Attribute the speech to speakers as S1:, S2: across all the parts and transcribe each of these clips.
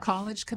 S1: College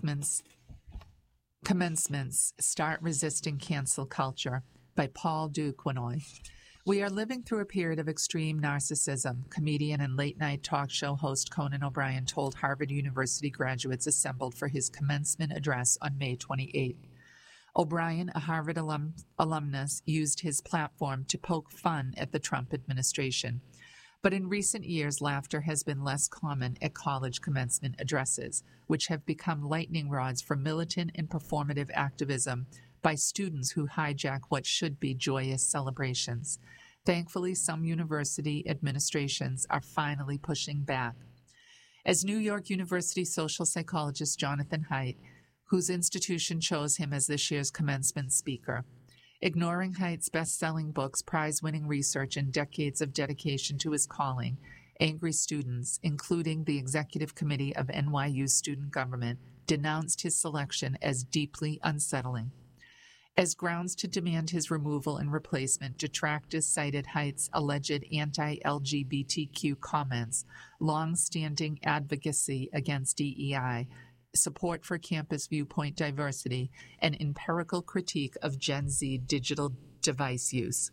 S1: commencements Start Resisting Cancel Culture by Paul Duquesnoy. We are living through a period of extreme narcissism, comedian and late-night talk show host Conan O'Brien told Harvard University graduates assembled for his commencement address on May 28th. O'Brien, a Harvard alumnus, used his platform to poke fun at the Trump administration. But in recent years, laughter has been less common at college commencement addresses, which have become lightning rods for militant and performative activism by students who hijack what should be joyous celebrations. Thankfully, some university administrations are finally pushing back. As New York University social psychologist Jonathan Haidt, whose institution chose him as this year's commencement speaker, ignoring Haidt's best-selling books, prize-winning research, and decades of dedication to his calling, angry students, including the executive committee of NYU student government, denounced his selection as deeply unsettling. As grounds to demand his removal and replacement, detractors cited Haidt's alleged anti-LGBTQ comments, long-standing advocacy against DEI, support for campus viewpoint diversity, and empirical critique of Gen Z digital device use.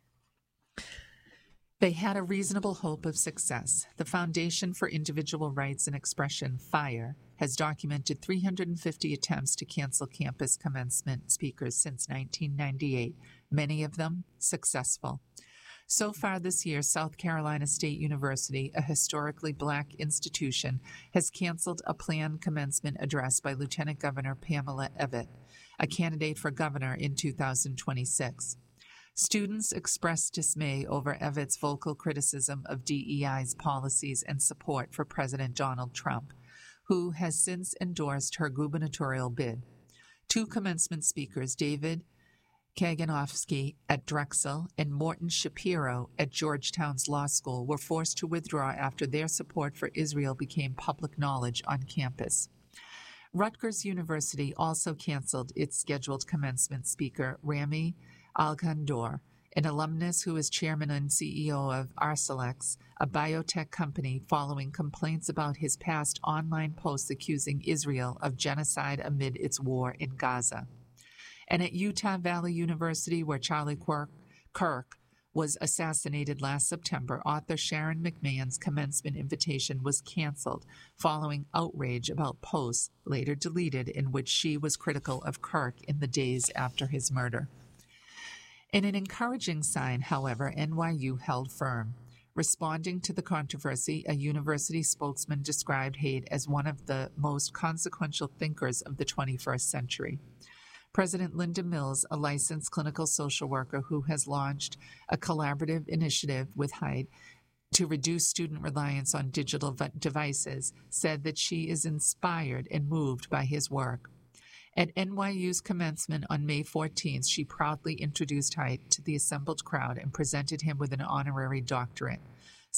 S1: They had a reasonable hope of success. The Foundation for Individual Rights and Expression, FIRE, has documented 350 attempts to cancel campus commencement speakers since 1998, many of them successful. So far this year, South Carolina State University, a historically black institution, has canceled a planned commencement address by Lieutenant Governor Pamela Evette, a candidate for governor in 2026. Students expressed dismay over Evette's vocal criticism of DEI's policies and support for President Donald Trump, who has since endorsed her gubernatorial bid. Two commencement speakers, David Kaganowski at Drexel and Morton Shapiro at Georgetown's Law School, were forced to withdraw after their support for Israel became public knowledge on campus. Rutgers University also canceled its scheduled commencement speaker, Rami Alkhandor, an alumnus who is chairman and CEO of Arcellx, a biotech company, following complaints about his past online posts accusing Israel of genocide amid its war in Gaza. And at Utah Valley University, where Charlie Kirk was assassinated last September, author Sharon McMahon's commencement invitation was canceled following outrage about posts, later deleted, in which she was critical of Kirk in the days after his murder. In an encouraging sign, however, NYU held firm. Responding to the controversy, a university spokesman described Haidt as one of the most consequential thinkers of the 21st century. President Linda Mills, a licensed clinical social worker who has launched a collaborative initiative with Haidt to reduce student reliance on digital devices, said that she is inspired and moved by his work. At NYU's commencement on May 14th, she proudly introduced Haidt to the assembled crowd and presented him with an honorary doctorate.